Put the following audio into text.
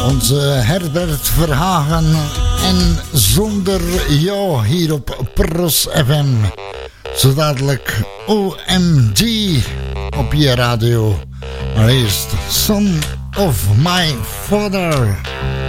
Onze Herbert Verhagen en Zonder jou hier op Pros FM. Zo dadelijk OMG op je radio. Maar eerst Son of My Father.